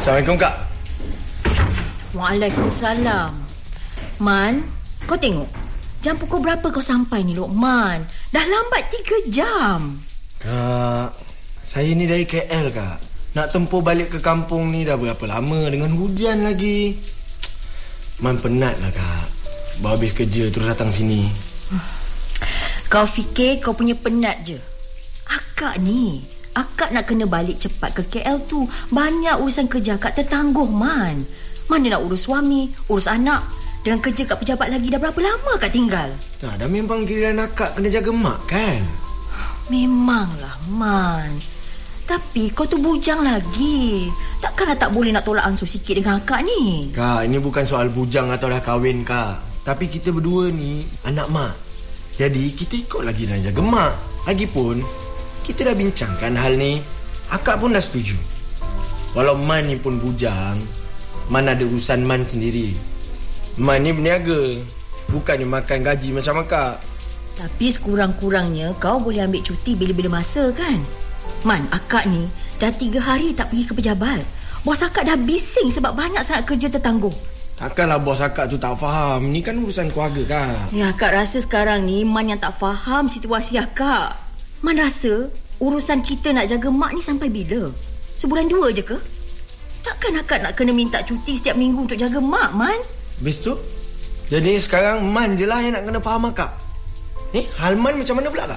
Assalamualaikum, Kak. Waalaikumsalam. Man, kau tengok. Jam pukul berapa kau sampai ni, Lokman? Dah lambat 3 jam. Kak, saya ni dari KL, Kak. Nak tempuh balik ke kampung ni dah berapa lama dengan hujan lagi. Man penat lah, Kak. Baru habis kerja terus datang sini. Kau fikir kau punya penat je. Akak nak kena balik cepat ke KL tu. Banyak urusan kerja akak tertangguh, Man. Mana nak urus suami, urus anak. Dengan kerja kat pejabat lagi dah berapa lama akak tinggal? Dah memang giliran akak kena jaga mak, kan? Memanglah, Man. Tapi kau tu bujang lagi. Takkanlah tak boleh nak tolak ansur sikit dengan akak ni? Kak, ini bukan soal bujang atau dah kahwin, Kak. Tapi kita berdua ni anak mak. Jadi kita ikut lagi dan jaga mak. Lagipun kita dah bincangkan hal ni. Akak pun dah setuju. Walau Man ni pun bujang, Man ada urusan Man sendiri. Man ni berniaga, bukannya makan gaji macam akak. Tapi sekurang-kurangnya kau boleh ambil cuti bila-bila masa, kan? Man, akak ni dah 3 hari tak pergi ke pejabat. Bos akak dah bising sebab banyak sangat kerja tertangguh. Takkanlah bos akak tu tak faham. Ni kan urusan keluarga, Kak. Ya, akak rasa sekarang ni Man yang tak faham situasi akak. Man rasa urusan kita nak jaga mak ni sampai bila? Sebulan 2 je ke? Takkan akak nak kena minta cuti setiap minggu untuk jaga mak, Man? Habis tu? Jadi sekarang Man je lah yang nak kena faham akak. Ni hal Man macam mana pula, Kak?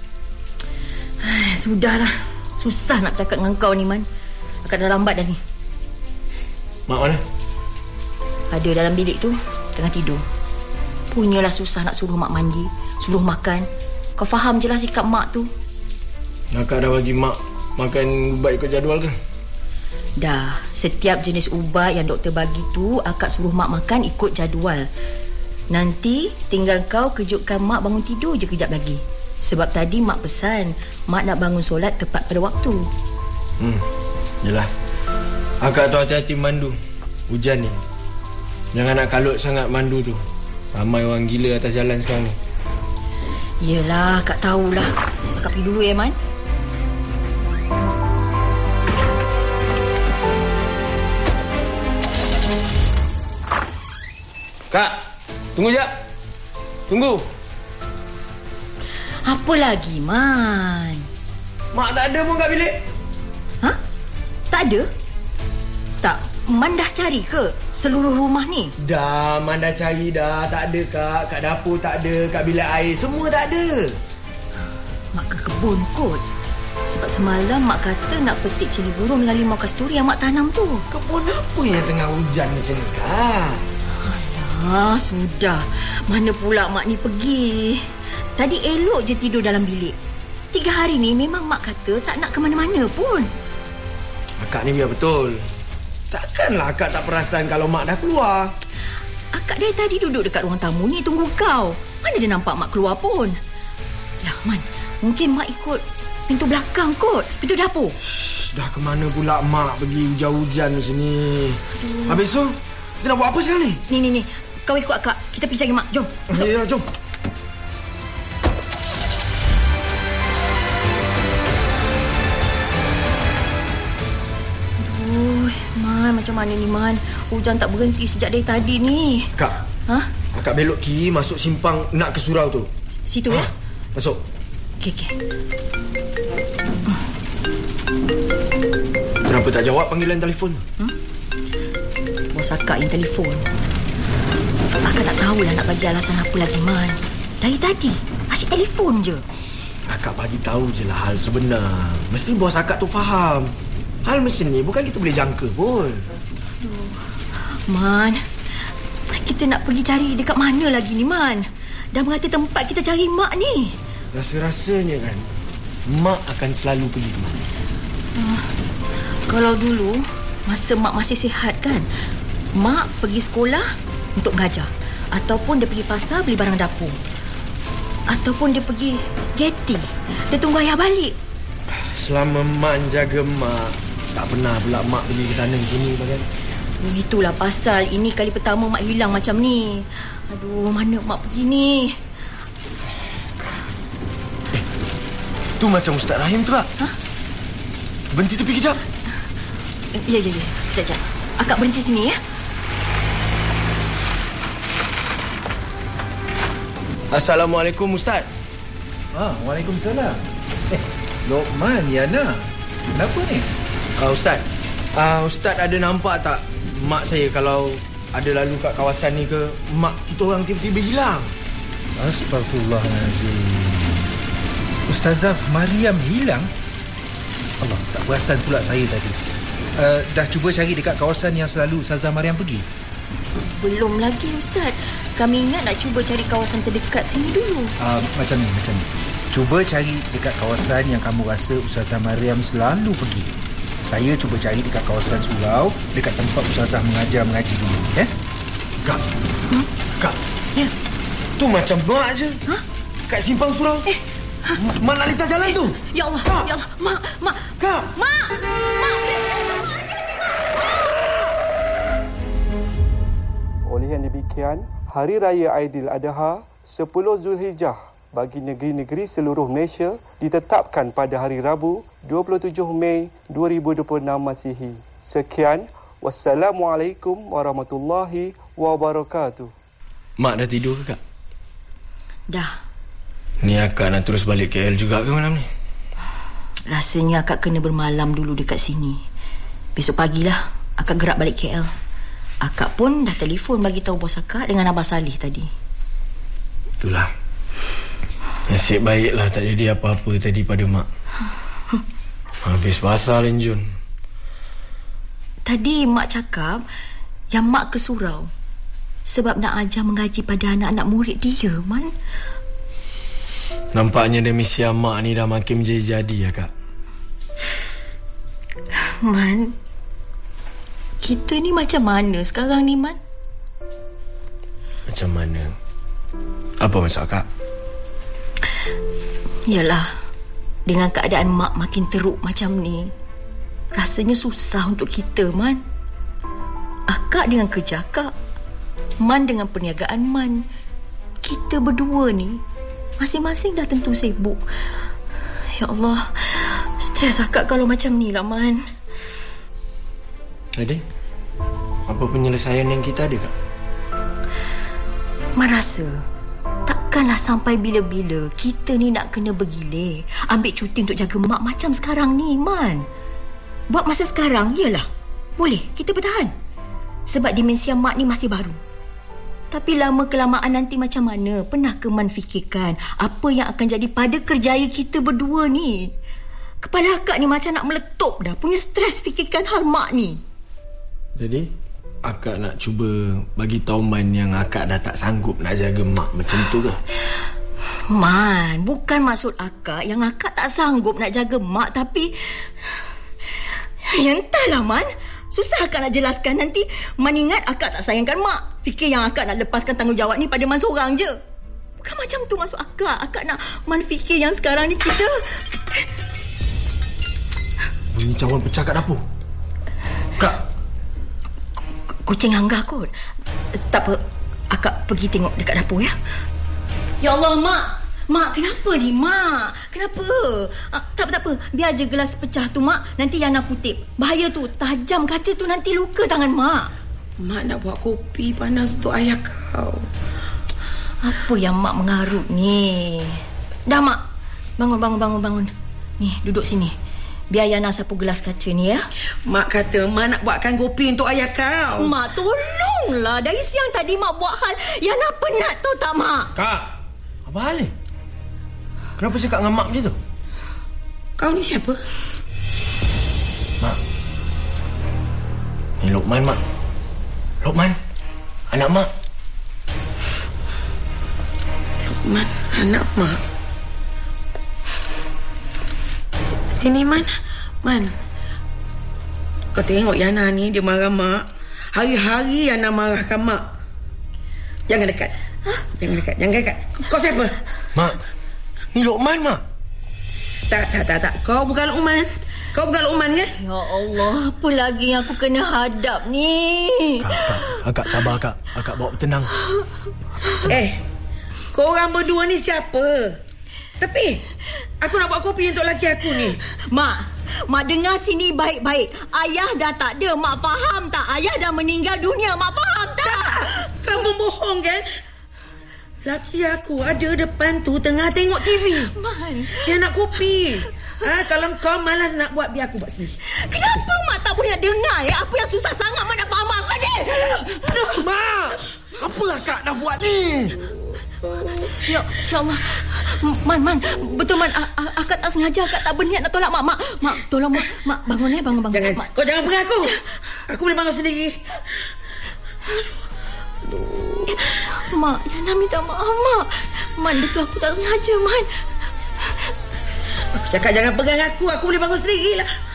Sudahlah. Susah nak cakap dengan kau ni, Man. Akak dah lambat dah ni. Mak mana? Ada dalam bilik tu, tengah tidur. Punyalah susah nak suruh mak mandi, suruh makan. Kau faham je lah sikap mak tu. Akak dah bagi mak makan ubat ikut jadual ke? Dah, setiap jenis ubat yang doktor bagi tu akak suruh mak makan ikut jadual. Nanti tinggal kau kejutkan mak bangun tidur je kejap lagi. Sebab tadi mak pesan mak nak bangun solat tepat pada waktu. Yelah. Akak tu hati-hati mandu. Hujan ni. Jangan nak kalut sangat mandu tu. Ramai orang gila atas jalan sekarang ni. Yelah, akak tahulah. Akak pergi dulu, Man. Kak, tunggu jap. Tunggu. Apa lagi, Man? Mak tak ada pun kat bilik. Hah? Tak ada? Tak, Man dah cari ke seluruh rumah ni? Dah, Man dah cari dah. Tak ada, Kak. Kat dapur tak ada. Kat bilik air semua tak ada. Mak ke kebun kot. Sebab semalam mak kata nak petik cili burung dengan limau kasturi yang mak tanam tu. Kebun apa yang tengah hujan macam ni, Kak? Alah, sudah. Mana pula mak ni pergi? Tadi elok je tidur dalam bilik. 3 hari ni memang mak kata tak nak ke mana-mana pun. Akak ni biar betul. Takkanlah akak tak perasan kalau mak dah keluar. Akak dari tadi duduk dekat ruang tamu ni tunggu kau. Mana dia nampak mak keluar pun? Lah, Man, mungkin mak ikut pintu belakang kot, pintu dapur. Dah ke mana pula mak pergi hujan-hujan macam ni? Habis tu, kita nak buat apa sekarang ni? Ni. Kau ikut akak. Kita pergi cari mak. Jom. Masuk. Ya, jom. Macam mana ni, Man? Hujan tak berhenti sejak dari tadi ni. Kak, akak belok kiri masuk simpang nak ke surau tu. Situ ya? Masuk. Okey. Kenapa tak jawab panggilan telefon? Bos akak yang telefon. Akak tak tahulah nak bagi alasan apa lagi, Man. Dari tadi asyik telefon je. Akak bagi tahu je lah hal sebenar. Mesti bos akak tu faham. Hal macam ni bukan kita boleh jangka pun. Aduh, Man, kita nak pergi cari dekat mana lagi ni, Man? Dah merata tempat kita cari mak ni. Rasa-rasanya kan mak akan selalu pergi ke mana? Kalau dulu masa mak masih sihat kan, mak pergi sekolah untuk mengajar, ataupun dia pergi pasar beli barang dapur, ataupun dia pergi jeti, dia tunggu ayah balik. Selama mak jaga mak, tak pernah pula mak pergi ke sana ke sini bagai. Itulah pasal ini kali pertama mak hilang macam ni. Aduh, mana mak pergi ni? Tu macam Ustaz Rahim tu, Kak. Berhenti tepi kejap. Ya. Sekejap. Akak berhenti sini ya. Assalamualaikum Ustaz. Waalaikumsalam. Lokman, Yana. Kenapa ni? Ustaz, Ustaz ada nampak tak mak saya kalau ada lalu kat kawasan ni ke? Mak kita orang tiba-tiba hilang. Astaghfirullahalazim. Ustazah Mariam hilang? Allah, tak perasan pula saya tadi. Dah cuba cari dekat kawasan yang selalu Ustazah Mariam pergi? Belum lagi Ustaz. Kami ingat nak cuba cari kawasan terdekat sini dulu. Macam ni. Cuba cari dekat kawasan yang kamu rasa Ustazah Mariam selalu pergi. Saya cuba cari dekat kawasan surau, dekat tempat Ustazah mengaji dulu, ya? Kak. Kak. Ya. Tu macam mak je. Kat simpang surau. Mak nak lintas jalan tu. Ya Allah. Kak. Ya Allah. Mak. Kak. Mak. Oleh yang demikian, Hari Raya Aidiladha 10 Zulhijjah bagi negeri-negeri seluruh Malaysia ditetapkan pada hari Rabu 27 Mei 2026 Masihi. Sekian, wassalamualaikum warahmatullahi wabarakatuh. Mak dah tidur ke Kak? Dah. Ni akak nak terus balik KL juga ke malam ni? Rasanya akak kena bermalam dulu dekat sini. Besok pagilah akak gerak balik KL. Akak pun dah telefon bagi tahu bos akak dengan Abah Salih tadi. Itulah. Nasib baiklah tak jadi apa-apa tadi pada mak. Habis pasal Jun. Tadi mak cakap yang mak ke surau sebab nak ajar mengaji pada anak-anak murid dia, Man. Nampaknya demisi mak ni dah makin menjadi-jadi ya, Kak. Man, kita ni macam mana sekarang ni, Man? Macam mana? Apa maksud Kak? Yalah, dengan keadaan mak makin teruk macam ni, rasanya susah untuk kita, Man. Akak dengan kerja akak, Man dengan perniagaan Man. Kita berdua ni masing-masing dah tentu sibuk. Ya Allah, stres akak kalau macam ni lah, Man. Adik, apa penyelesaian yang kita ada, Kak? Man rasa takkanlah sampai bila-bila kita ni nak kena bergilir ambil cuti untuk jaga mak macam sekarang ni, Man. Buat masa sekarang, yalah, boleh kita bertahan sebab demensia mak ni masih baru. Tapi lama-kelamaan nanti macam mana? Pernah ke Man fikirkan apa yang akan jadi pada kerjaya kita berdua ni? Kepala akak ni macam nak meletup dah. Punya stres fikirkan hal mak ni. Jadi, akak nak cuba bagi tahu Man yang akak dah tak sanggup nak jaga mak macam tu ke? Man, bukan maksud akak yang akak tak sanggup nak jaga mak, tapi ya entahlah, Man. Susah akak nak jelaskan. Nanti Man ingat akak tak sayangkan mak. Fikir yang akak nak lepaskan tanggungjawab ni pada Man seorang je. Bukan macam tu maksud akak. Akak nak Man fikir yang sekarang ni kita... Bunyi cawan pecah kat dapur. Kak, kucing langgar kot. Tak apa, akak pergi tengok dekat dapur ya. Ya Allah, Mak. Mak, kenapa ni, Mak? Kenapa? Tak apa. Biar je gelas pecah tu, Mak. Nanti Yana kutip. Bahaya tu, tajam kaca tu, nanti luka tangan Mak. Mak nak buat kopi panas untuk ayah kau. Apa yang Mak mengarut ni? Dah, Mak. Bangun. Ni, duduk sini. Biar Yana sapu gelas kaca ni ya. Mak kata Mak nak buatkan kopi untuk ayah kau. Mak, tolonglah. Dari siang tadi Mak buat hal Yana penat, tahu tak, Mak? Kak, apa hal ni? Kenapa cakap dengan Mak macam tu? Kau ni siapa? Mak, ni Lokman, Mak. Lokman, anak Mak. Lokman, anak Mak. Sini, Man. Kau tengok Yana ni, dia marah Mak. Hari-hari Yana marahkan Mak. Jangan dekat. Jangan dekat. Kau siapa? Mak, ni Lokman, Mak. Tak. Kau bukan Lokman. Kau bukan Lokman kan? Ya Allah, apa lagi yang aku kena hadap ni? Kak, sabar, Kak. Akak bawa tenang. Korang berdua ni siapa? Tapi aku nak buat kopi untuk lelaki aku ni. Mak, Mak dengar sini baik-baik. Ayah dah tak ada. Mak faham tak? Ayah dah meninggal dunia. Mak faham tak? Kamu bohong kan? Laki aku ada depan tu tengah tengok TV. Man, dia nak kopi. Kalau kau malas nak buat, biar aku buat sendiri. kenapa Mak tak boleh dengar ya? Apa yang susah sangat Mak nak faham Mak sedih? Mak, apa akak dah buat ni? Ya Allah. Man, betul Man. Akak tak sengaja. Akak tak berniat nak tolak Mak. Mak, tolong Mak bangun ya, bangun. Jangan, Mak. kau jangan pegang aku. Aku boleh bangun sendiri. Mak, Yana minta maaf Mak. Man, betul aku tak sengaja Man. Aku cakap jangan pegang aku. Aku boleh bangun sendiri lah.